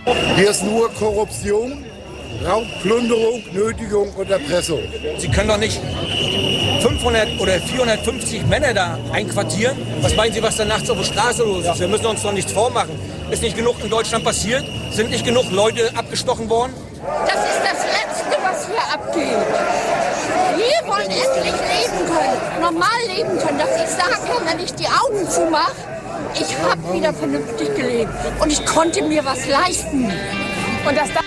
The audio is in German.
Hier ist nur Korruption, Raub, Plünderung, Nötigung und Erpressung. Sie können doch nicht 500 oder 450 Männer da einquartieren. Was meinen Sie, was da nachts auf der Straße los ist? Wir müssen uns doch nichts vormachen. Ist nicht genug in Deutschland passiert? Sind nicht genug Leute abgestochen worden? Das ist das Letzte, was hier abgeht. Wir wollen endlich leben können, normal leben können, dass ich sagen kann, wenn ich die Augen zumache, ich habe wieder vernünftig gelebt und ich konnte mir was leisten. Und dass